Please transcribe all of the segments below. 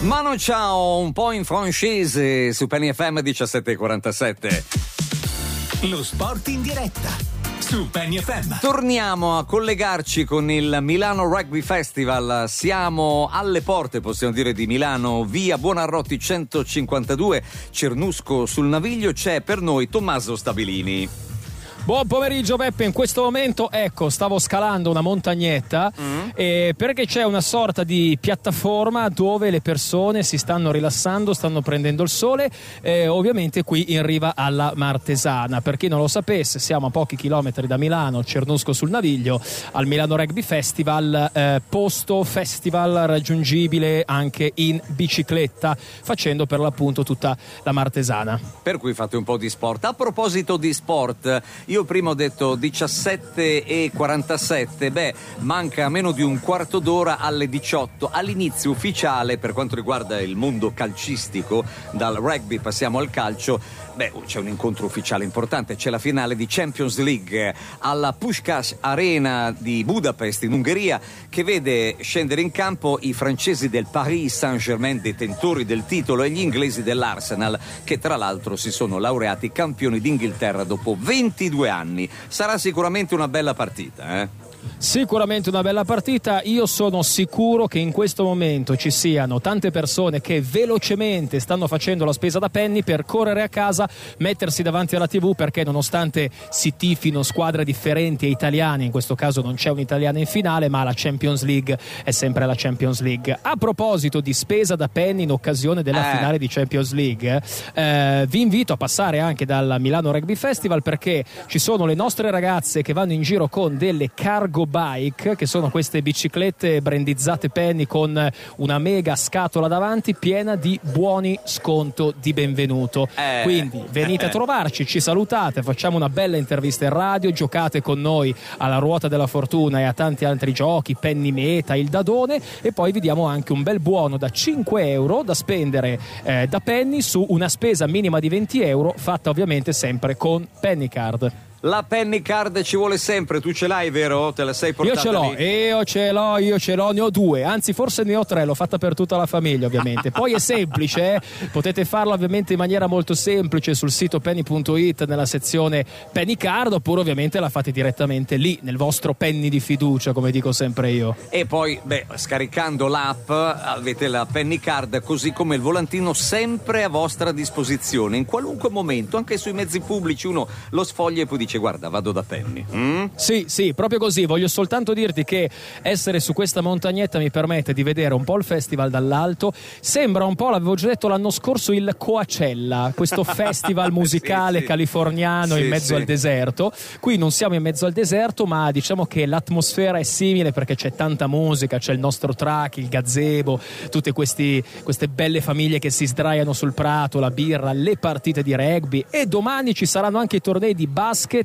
Mano ciao, un po' in francese su Penny FM 17:47. Lo sport in diretta su Penny FM. Torniamo a collegarci con il Milano Rugby Festival. Siamo alle porte, possiamo dire, di Milano, via Buonarroti 152, Cernusco sul Naviglio. C'è per noi Tommaso Stabilini. Buon pomeriggio Beppe, in questo momento stavo scalando una montagnetta perché c'è una sorta di piattaforma dove le persone si stanno rilassando, stanno prendendo il sole, ovviamente qui in riva alla Martesana. Per chi non lo sapesse, siamo a pochi chilometri da Milano, Cernusco sul Naviglio, al Milano Rugby Festival, posto festival raggiungibile anche in bicicletta, facendo per l'appunto tutta la Martesana. Per cui fate un po' di sport. A proposito di sport, io prima ho detto 17:47, manca meno di un quarto d'ora alle 18, all'inizio ufficiale per quanto riguarda il mondo calcistico. Dal rugby passiamo al calcio. C'è un incontro ufficiale importante, c'è la finale di Champions League alla Puskás Arena di Budapest in Ungheria, che vede scendere in campo i francesi del Paris Saint-Germain, detentori del titolo, e gli inglesi dell'Arsenal, che tra l'altro si sono laureati campioni d'Inghilterra dopo 22 anni. Sarà sicuramente una bella partita, Sicuramente una bella partita. Io sono sicuro che in questo momento ci siano tante persone che velocemente stanno facendo la spesa da penny per correre a casa, mettersi davanti alla TV, perché nonostante si tifino squadre differenti e italiane, in questo caso non c'è un'italiana in finale, ma la Champions League è sempre la Champions League. A proposito di spesa da penny in occasione della finale di Champions League, vi invito a passare anche dal Milano Rugby Festival, perché ci sono le nostre ragazze che vanno in giro con delle cargo bike, che sono queste biciclette brandizzate penny con una mega scatola davanti piena di buoni sconto di benvenuto. Quindi venite a trovarci, ci salutate, facciamo una bella intervista in radio, giocate con noi alla ruota della fortuna e a tanti altri giochi, penny meta, il dadone, e poi vi diamo anche un bel buono da 5 euro da spendere da penny su una spesa minima di 20 euro, fatta ovviamente sempre con Penny Card. La Penny Card ci vuole sempre, tu ce l'hai, vero? Te la sei portata? Io ce l'ho, ne ho 2, anzi forse ne ho 3, l'ho fatta per tutta la famiglia ovviamente. Poi è semplice, potete farlo ovviamente in maniera molto semplice sul sito penny.it nella sezione Penny Card, oppure ovviamente la fate direttamente lì nel vostro penny di fiducia, come dico sempre io. E poi, scaricando l'app avete la Penny Card, così come il volantino, sempre a vostra disposizione, in qualunque momento, anche sui mezzi pubblici uno lo sfoglia e poi dice: guarda, vado da Penny. Sì, proprio così. Voglio soltanto dirti che essere su questa montagnetta mi permette di vedere un po' il festival dall'alto. Sembra un po', l'avevo già detto l'anno scorso, il Coachella, questo festival musicale californiano in mezzo al deserto. Qui non siamo in mezzo al deserto, ma diciamo che l'atmosfera è simile, perché c'è tanta musica, c'è il nostro track, il gazebo, tutte queste belle famiglie che si sdraiano sul prato, la birra, le partite di rugby, e domani ci saranno anche i tornei di basket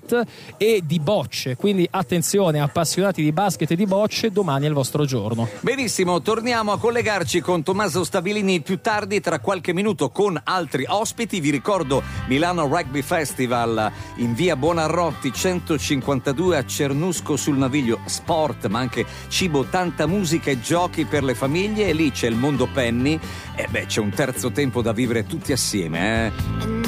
e di bocce, quindi attenzione, appassionati di basket e di bocce, domani è il vostro giorno. Benissimo, torniamo a collegarci con Tommaso Stabilini più tardi, tra qualche minuto, con altri ospiti. Vi ricordo Milano Rugby Festival in via Buonarroti 152 a Cernusco sul Naviglio, sport ma anche cibo, tanta musica e giochi per le famiglie, e lì c'è il mondo penny, c'è un terzo tempo da vivere tutti assieme,